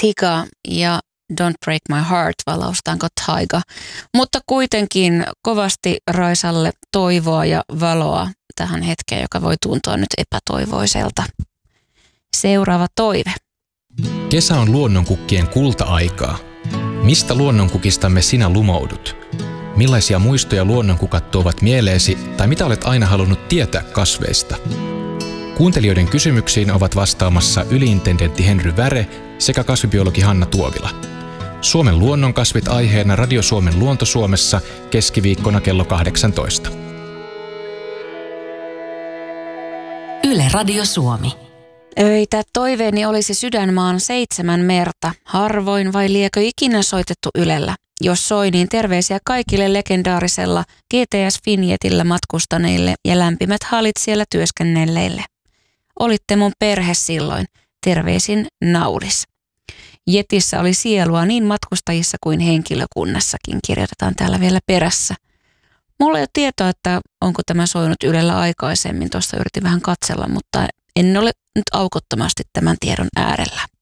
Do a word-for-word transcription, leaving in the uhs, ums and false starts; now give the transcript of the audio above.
Tiga ja Don't Break My Heart, vai lausutaanko Taiga. Mutta kuitenkin kovasti Raisalle toivoa ja valoa tähän hetkeen, joka voi tuntua nyt epätoivoiselta. Seuraava toive. Kesä on luonnonkukkien kulta-aikaa. Mistä luonnonkukistamme sinä lumoudut? Millaisia muistoja luonnonkukat tuovat mieleesi tai mitä olet aina halunnut tietää kasveista? Kuuntelijoiden kysymyksiin ovat vastaamassa yliintendentti Henry Väre sekä kasvibiologi Hanna Tuovila. Suomen luonnonkasvit aiheena Radio Suomen Luonto-Suomessa keskiviikkona kello kahdeksantoista. Yle Radio Suomi. Öitä toiveeni olisi Sydänmaan seitsemän merta. Harvoin vai liekö ikinä soitettu Ylellä? Jos soi, niin terveisiä kaikille legendaarisella G T S-vinjetillä matkustaneille ja lämpimät halit siellä työskennelleille. Olitte mun perhe silloin. Terveisin Naulis. Jetissä oli sielua niin matkustajissa kuin henkilökunnassakin, kirjoitetaan täällä vielä perässä. Mulla ei ole tietoa, että onko tämä soinut Ylellä aikaisemmin. Tuosta yritin vähän katsella, mutta en ole nyt aukottomasti tämän tiedon äärellä.